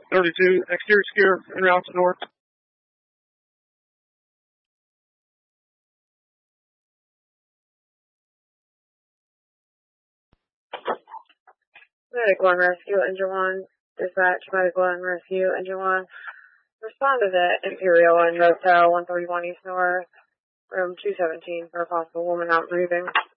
32, exterior secure, en route to north. Medical and Rescue, Engine 1. Dispatch, Medical and Rescue, Engine 1. Respond to the Imperial and Motel 131 East North, room 217 for a possible woman not breathing.